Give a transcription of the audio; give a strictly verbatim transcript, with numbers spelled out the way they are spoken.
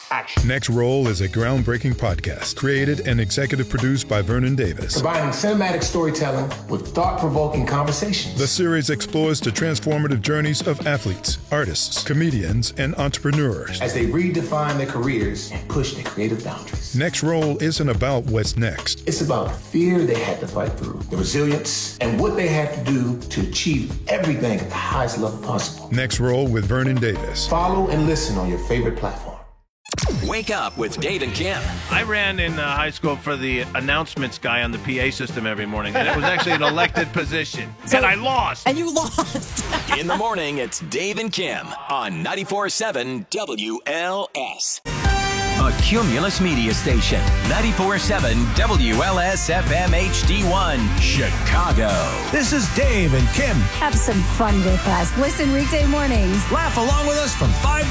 Action. Next Roll is a groundbreaking podcast created and executive produced by Vernon Davis. Combining cinematic storytelling with thought-provoking conversations. The series explores the transformative journeys of athletes, artists, comedians, and entrepreneurs as they redefine their careers and push their creative boundaries. Next Roll isn't about what's next. It's about the fear they had to fight through, the resilience, and what they had to do to achieve everything at the highest level possible. Next Roll with Vernon Davis. Follow and listen on your favorite platform. Wake up with Dave and Kim. I ran in uh, high school for the announcements guy on the P A system every morning, and it was actually an elected position. So, and I lost. And you lost. In the morning, it's Dave and Kim on ninety-four point seven W L S. A Cumulus Media Station, ninety-four point seven W L S F M H D one, Chicago. This is Dave and Kim. Have some fun with us. Listen weekday mornings. Laugh along with us from five